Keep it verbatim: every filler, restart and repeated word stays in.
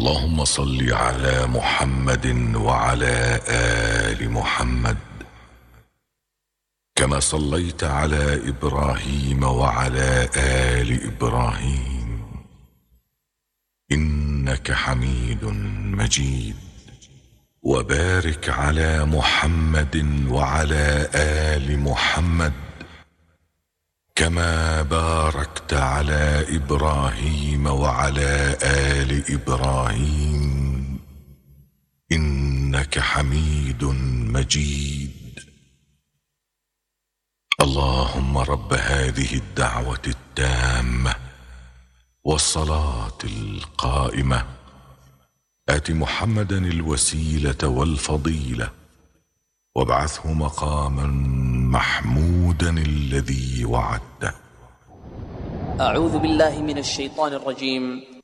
اللهم صل على محمد وعلى آل محمد كما صليت على إبراهيم وعلى آل إبراهيم إنك حميد مجيد. وبارك على محمد وعلى آل محمد كما باركت على إبراهيم وعلى آل إبراهيم إنك حميد مجيد. اللهم رب هذه الدعوة التامة والصلاة القائمة آت محمدا الوسيلة والفضيلة وابعثه مقاما محمودا الذي وعدته. أعوذ بالله من الشيطان الرجيم.